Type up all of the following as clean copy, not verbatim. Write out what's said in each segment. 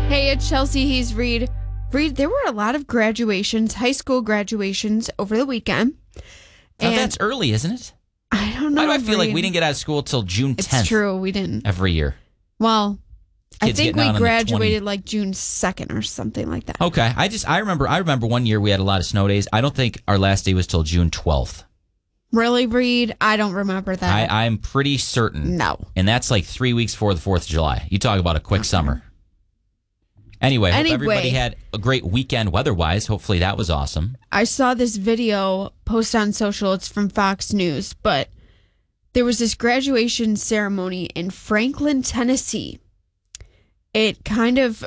Hey, it's Chelsea. He's Reed. Reed, there were a lot of graduations, high school graduations over the weekend. Now that's early, isn't it? I don't know. Why do I feel like we didn't get out of school till June 10th? It's true. We didn't. Every year. Well, Kids I think getting out we on the graduated like June 2nd or something like that. Okay. I remember one year we had a lot of snow days. I don't think our last day was till June 12th. Really, Reed? I don't remember that. I'm pretty certain. No. And that's like 3 weeks before the 4th of July. You talk about a quick summer. Anyway, hope everybody had a great weekend weather-wise. Hopefully that was awesome. I saw this video post on social. It's from Fox News, but there was this graduation ceremony in Franklin, Tennessee. It kind of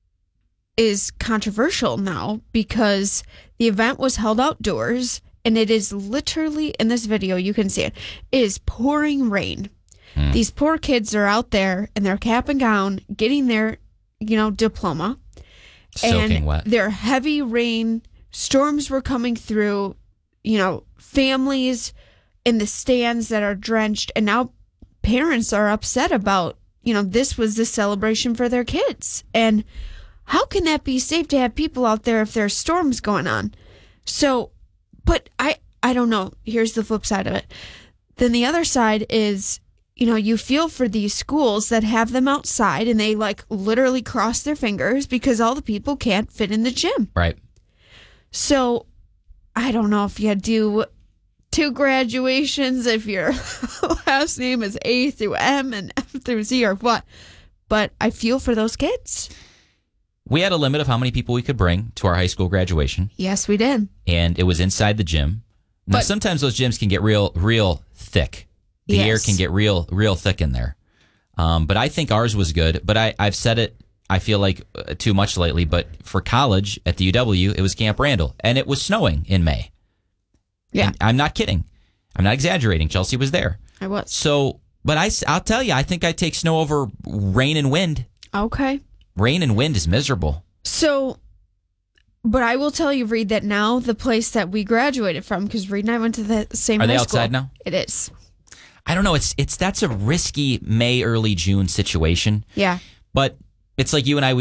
is controversial now because the event was held outdoors, and it is literally, in this video, you can see it is pouring rain. These poor kids are out there in their cap and gown getting their diploma. Soaking wet. Their heavy rain, storms were coming through, families in the stands that are drenched. And now parents are upset about, this was the celebration for their kids. And how can that be safe to have people out there if there's storms going on? So, but I don't know. Here's the flip side of it. Then the other side is, you feel for these schools that have them outside and they literally cross their fingers because all the people can't fit in the gym. Right. So I don't know if you do 2 graduations, if your last name is A through M and F through Z or what, but I feel for those kids. We had a limit of how many people we could bring to our high school graduation. Yes, we did. And it was inside the gym. Now, sometimes those gyms can get real thick. The air can get real thick in there. But I think ours was good. But I've said it, I feel like, too much lately. But for college at the UW, it was Camp Randall. And it was snowing in May. Yeah. And I'm not kidding. I'm not exaggerating. Chelsea was there. I was. So, but I'll tell you, I think I'd take snow over rain and wind. Okay. Rain and wind is miserable. So, but I will tell you, Reed, that now the place that we graduated from, because Reed and I went to the same high school. Are they outside now? It is. I don't know. That's a risky May, early June situation. Yeah. But it's like you and I,